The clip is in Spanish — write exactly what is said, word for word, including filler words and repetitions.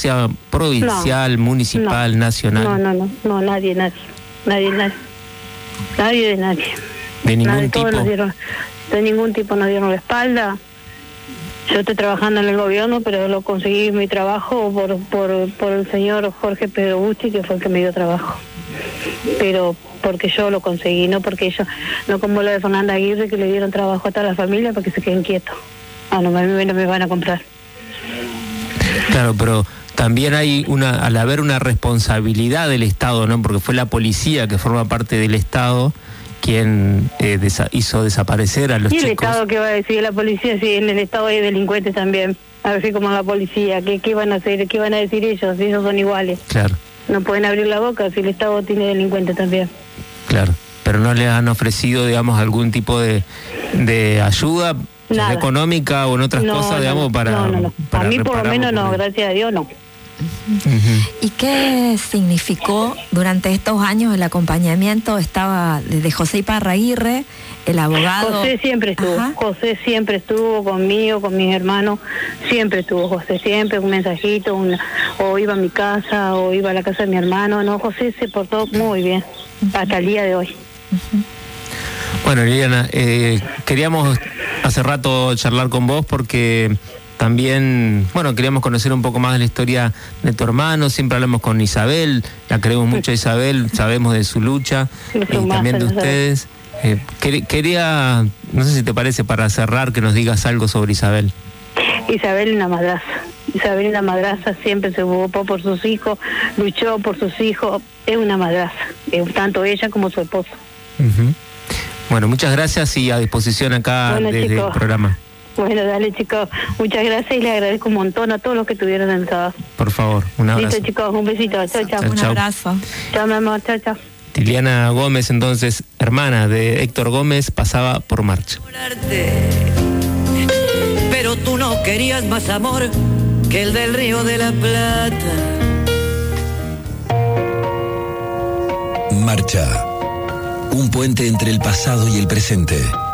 sea provincial, no, municipal, no, nacional. No, no, no, no, nadie, nadie, nadie, nadie, nadie de nadie. De ningún nadie, tipo. Nos dieron, de ningún tipo nos dieron la espalda. Yo estoy trabajando en el gobierno, pero lo conseguí mi trabajo por, por, por el señor Jorge Pedro Busti, que fue el que me dio trabajo. Pero porque yo lo conseguí, no porque ellos, no como lo de Fernanda Aguirre, que le dieron trabajo a toda la familia para que se queden quietos. Ah, no, a mí no me van a comprar. Claro, pero también hay una, al haber una responsabilidad del Estado, ¿no? Porque fue la policía, que forma parte del Estado, quien eh, desa- hizo desaparecer a los ¿Y chicos. el Estado qué va a decir la policía? Si en el Estado hay delincuentes también. A ver si como la policía, ¿qué, qué van a hacer? ¿Qué van a decir ellos? Si ellos son iguales. Claro. No pueden abrir la boca si el Estado tiene delincuentes también. Claro, pero no les han ofrecido, digamos, algún tipo de, de ayuda Nada. económica o en otras No, cosas, no, digamos, para... No, no, no. para a mí por lo reparar menos no, ocurrido. gracias a Dios no. Uh-huh. ¿Y qué significó durante estos años el acompañamiento? Estaba desde José Iparraguirre, el abogado. José siempre estuvo, Ajá. José siempre estuvo conmigo, con mis hermanos, siempre estuvo José, siempre un mensajito, una, o iba a mi casa, o iba a la casa de mi hermano. No, José se portó muy bien, hasta el día de hoy. Uh-huh. Bueno, Liliana, eh, queríamos hace rato charlar con vos porque también, bueno, queríamos conocer un poco más de la historia de tu hermano. Siempre hablamos con Isabel, la queremos mucho a Isabel, sabemos de su lucha Lo y también de más, ustedes. Eh, quer- quería, no sé si te parece, para cerrar, que nos digas algo sobre Isabel. Isabel es una madraza. Isabel es una madraza, siempre se ocupó por sus hijos, luchó por sus hijos, es una madraza, eh, tanto ella como su esposo. Uh-huh. Bueno, muchas gracias y a disposición acá Bueno, desde chicos. el programa. Bueno, dale chicos, muchas gracias y les agradezco un montón a todos los que estuvieron en el sábado. Por favor, un abrazo. Listo chicos, un besito, chao, chao. Un Chau. abrazo. Chao mi amor, chao, chao. Liliana Gómez, entonces, hermana de Héctor Gómez, pasaba por Marcha. Pero tú no querías más amor que el del Río de la Plata. Marcha. Un puente entre el pasado y el presente.